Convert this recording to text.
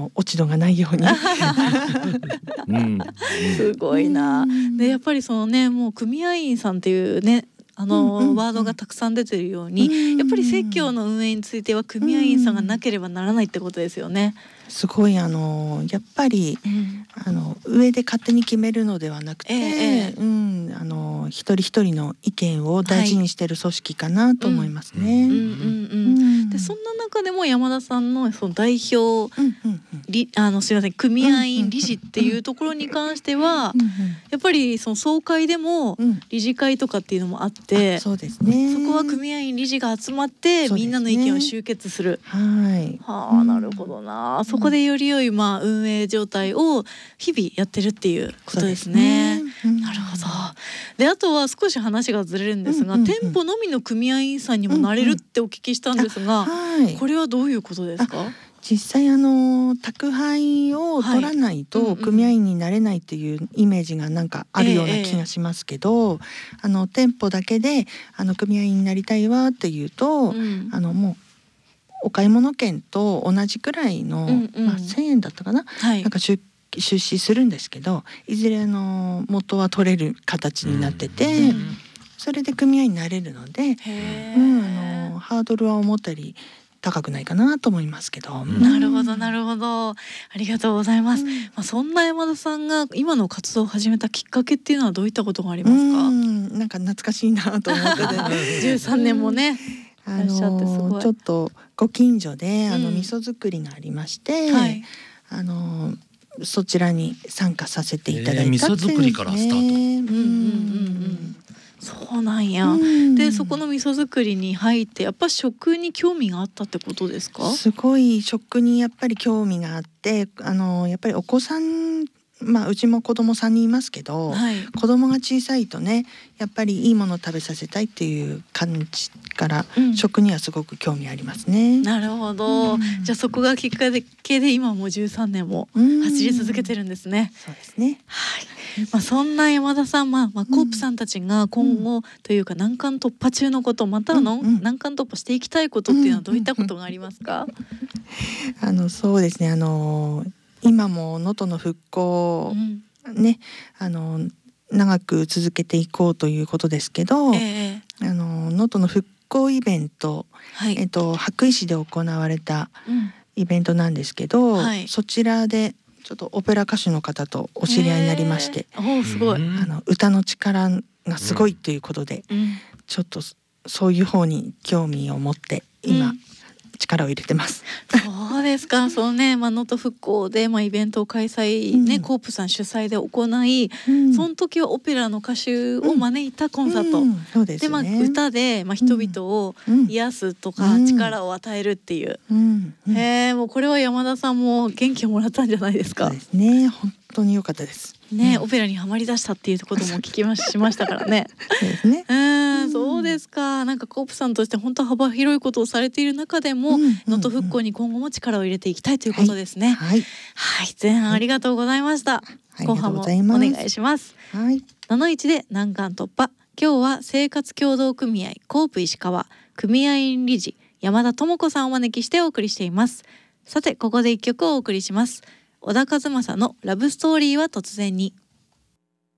落ち度がないようにすごいな。でやっぱりそのねもう組合員さんっていうねワードがたくさん出てるように、やっぱり説教の運営については組合員さんがなければならないってことですよね。 すごいやっぱり、上で勝手に決めるのではなくて、一人一人の意見を大事にしてる組織かなと思いますね。 でそんな中でも山田さんのその代表、すみません組合員理事っていうところに関してはやっぱりその総会でも理事会とかっていうのもあって、 そうですね、 そこは組合員理事が集まってみんなの意見を集結する。なるほどな。そこでより良い運営状態を日々やってるっていうことですね。なるほど。であとは少し話がずれるんですが、店舗のみの組合員さんにもなれるってお聞きしたんですが、これはどういうことですか？ 実際宅配を取らないと組合員になれないっていうイメージがなんかあるような気がしますけど、店舗だけで組合員になりたいわっていうと、もうお買い物券と同じくらいの、1,000円だったかな、なんか出資するんですけど、いずれ元は取れる形になってて、それで組合員になれるので、ハードルは思ったより高くないかなと思いますけど。 なるほどなるほど、ありがとうございます。そんな山田さんが今の活動を始めたきっかけっていうのはどういったことがありますか？ なんか懐かしいなと思って 13年もねいらっしゃってすごい。 ちょっとご近所で味噌作りがありまして、そちらに参加させていただいたっていう、 味噌作りからスタート。 そうなんや。でそこの味噌作りに入ってやっぱ食に興味があったってことですか？ すごい食にやっぱり興味があって、やっぱりお子さん、うちも子供3人いますけど、子供が小さいとねやっぱりいいものを食べさせたいっていう感じから、食にはすごく興味ありますね。 なるほど、じゃあそこがきっかけで今もう13年も走り続けてるんですね。 そうですね。 そんな山田さん、コープさんたちが今後というか難関突破中のこと、または難関突破していきたいことっていうのはどういったことがありますか？ そうですね、今も能登の復興ね、長く続けていこうということですけど、能登の復興イベント、羽咋市で行われたイベントなんですけど、そちらでちょっとオペラ歌手の方とお知り合いになりまして、 すごい歌の力がすごいということで、ちょっとそういう方に興味を持って今、力を入れてます。 そうですか。そうね、能登復興でイベントを開催ね、コープさん主催で行い、その時はオペラの歌手を招いたコンサート、 そうですね。 で歌で人々を癒すとか力を与えるっていう、もうこれは山田さんも元気をもらったんじゃないですか？ そうですね、本当に良かったですね。オペラにはまりだしたっていうことも聞きしましたからね。 そうですね。 そうですか。なんかコープさんとして本当幅広いことをされている中でも能登復興に今後も力を入れていきたいということですね。前半ありがとうございました。後半もお願いします。71で難関突破。今日は生活協同組合コープ石川組合員理事山田智子さんをお招きしてお送りしています。さてここで一曲をお送りします。小田和正のラブストーリーは突然に。